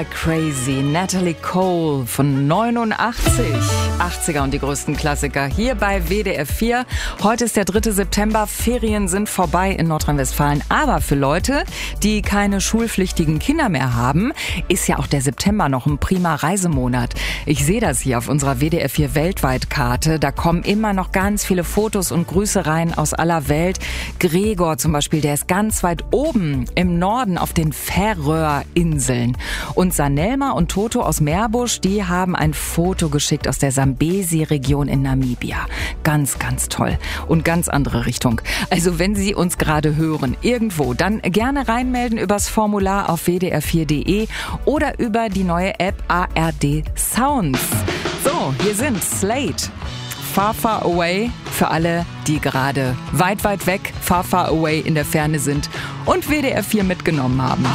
Crazy, Natalie Cole von 89. 80er und die größten Klassiker hier bei WDR 4. Heute ist der 3. September, Ferien sind vorbei in Nordrhein-Westfalen. Aber für Leute, die keine schulpflichtigen Kinder mehr haben, ist ja auch der September noch ein prima Reisemonat. Ich sehe das hier auf unserer WDR 4 Weltweitkarte. Da kommen immer noch ganz viele Fotos und Grüße rein aus aller Welt. Gregor zum Beispiel, der ist ganz weit oben im Norden auf den Färöerinseln. Und Sanelma und Toto aus Meerbusch, die haben ein Foto geschickt aus der Sambesi-Region in Namibia. Ganz, ganz toll. Und ganz andere Richtung. Also wenn Sie uns gerade hören, irgendwo, dann gerne reinmelden übers Formular auf wdr4.de oder über die neue App ARD Sounds. So, hier sind Slate. Far, far away für alle, die gerade weit, weit weg, far, far away in der Ferne sind und WDR 4 mitgenommen haben.